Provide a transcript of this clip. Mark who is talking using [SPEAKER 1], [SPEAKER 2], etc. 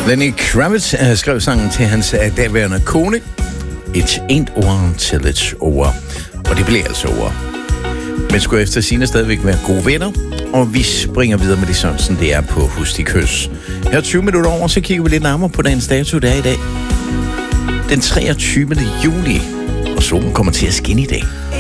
[SPEAKER 1] Lenny Kravitz skrev sangen til hans daværende kone. It ain't over till it's over. Og det bliver altså over. Men skulle efter sine stadigvæk være gode venner. Og vi springer videre med det sådan, som det er på Hus de Kys. Her 20 minutter over, så kigger vi lidt nærmere på dagens dato, der er i dag. Den 23. juli. Og solen kommer til at skinne i dag.